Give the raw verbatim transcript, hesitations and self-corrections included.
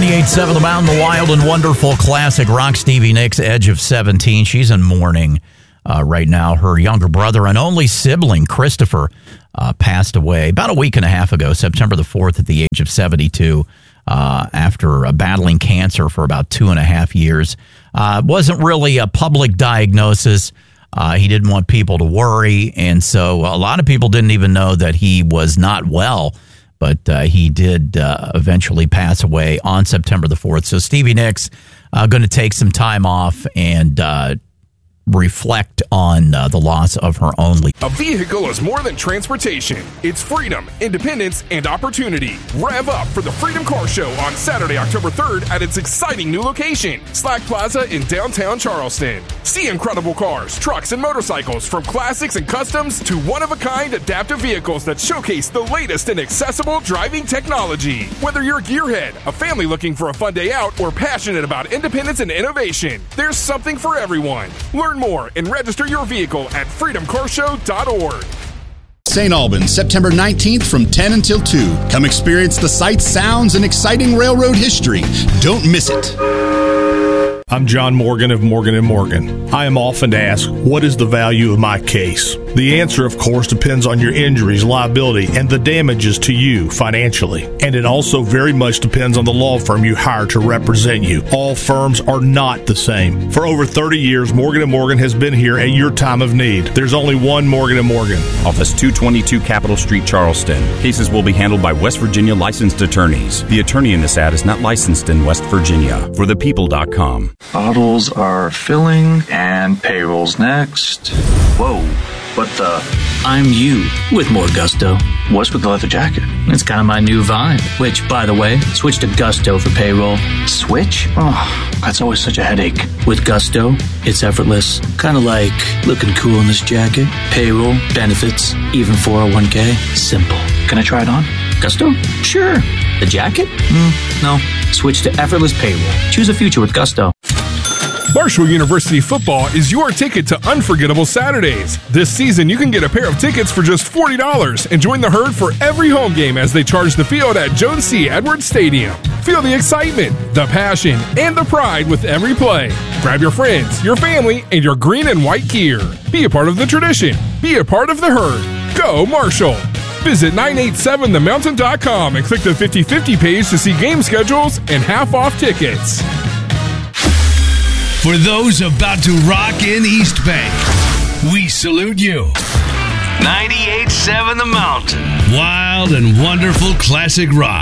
ninety-eight point seven The Mountain, the wild and wonderful classic rock. Stevie Nicks, Edge of seventeen. She's in mourning uh, right now. Her younger brother and only sibling, Christopher, uh, passed away about a week and a half ago, September the fourth, at the age of seventy-two, uh, after uh, battling cancer for about two and a half years. Uh, wasn't really a public diagnosis. Uh, he didn't want people to worry, and so a lot of people didn't even know that he was not well. But uh, he did uh, eventually pass away on September the fourth. So Stevie Nicks uh, going to take some time off and uh, reflect on uh, the loss of her only. A vehicle is more than transportation. It's freedom, independence, and opportunity. Rev up for the Freedom Car Show on Saturday, October third at its exciting new location, Slack Plaza in downtown Charleston. See incredible cars, trucks, and motorcycles, from classics and customs to one-of-a-kind adaptive vehicles that showcase the latest in accessible driving technology. Whether you're a gearhead, a family looking for a fun day out, or passionate about independence and innovation, there's something for everyone. Learn more and register your vehicle at freedom car show dot org. Saint Albans, September nineteenth from ten until two. Come experience the sights, sounds, and exciting railroad history. Don't miss it. I'm John Morgan of Morgan and Morgan. I am often asked, what is the value of my case? The answer, of course, depends on your injuries, liability, and the damages to you financially. And it also very much depends on the law firm you hire to represent you. All firms are not the same. For over thirty years, Morgan and Morgan has been here at your time of need. There's only one Morgan and Morgan. Office two twenty-two Capitol Street, Charleston. Cases will be handled by West Virginia licensed attorneys. The attorney in this ad is not licensed in West Virginia. For the people dot com. Bottles are filling, and payroll's next. Whoa, what the? I'm you with more gusto. What's with the leather jacket? It's kind of my new vibe. Which, by the way, switch to Gusto for payroll. Switch? Oh, that's always such a headache. With Gusto, it's effortless. Kind of like looking cool in this jacket. Payroll, benefits, even four oh one k. Simple. Can I try it on? Gusto? Sure. The jacket? Mm, no. Switch to effortless payroll. Choose a future with Gusto. Marshall University football is your ticket to unforgettable Saturdays. This season, you can get a pair of tickets for just forty dollars and join the herd for every home game as they charge the field at Jones C. Edwards Stadium. Feel the excitement, the passion, and the pride with every play. Grab your friends, your family, and your green and white gear. Be a part of the tradition. Be a part of the herd. Go Marshall! Visit nine eight seven the mountain dot com and click the fifty fifty page to see game schedules and half-off tickets. For those about to rock in East Bay, we salute you. ninety-eight point seven The Mountain. Wild and wonderful classic rock.